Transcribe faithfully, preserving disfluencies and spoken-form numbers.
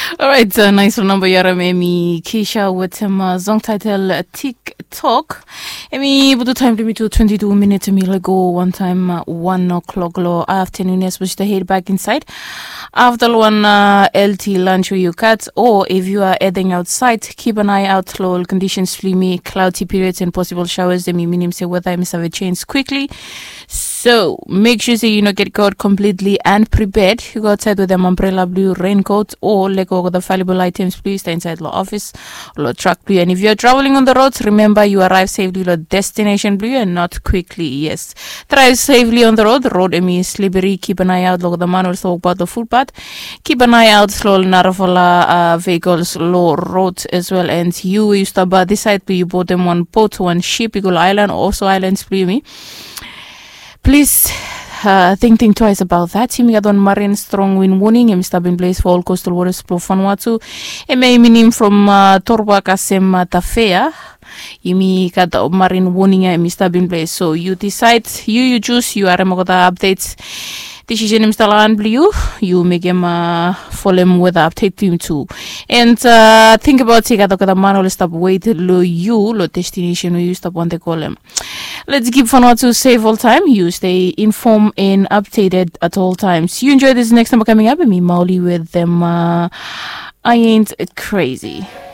All right, uh, nice number yaram Emi Keisha with some uh, song title uh, TikTok. Emi budu time limit to twenty-two minutes a meal ago. One time uh, one o'clock low afternoon. Yes, push the head back inside. After one uh, L T lunch where you cut, or if you are heading outside, keep an eye out. Low conditions, flimmy, cloudy periods, and possible showers. The meaning say weather must have a change quickly. So make sure that you know get caught completely and prepared. You go outside with an umbrella, blue raincoat, or let go of the valuable items. Please stay inside the office or truck blue. And if you're traveling on the roads, remember you arrive safely to destination blue and not quickly. Yes, drive safely on the road. The road is slippery. Keep an eye out. Look at the manual talk about the footpath. Keep an eye out. Slow narrow uh, vehicles, low roads as well. And you used to buy this side, you bought them one boat, one ship, Eagle Island, also islands, please. Please uh, think think twice about that. Team got on marine strong wind warning. I'm stopping place for all coastal waters flow Vanuatu. It may mean from uh, Torba Kasem Tafea. Yimi got the marine warning. I'm stopping place. So you decide. You you choose. You are the updates. Decision is still blue. You make him uh, follow him with the update team too. And uh, think about take out the manual stop wait low you low destination you stop on the column. Let's keep Vanuatu safe all time. You stay informed and updated at all times. You enjoy this next number coming up. And me Mauli with them. Uh, I ain't crazy.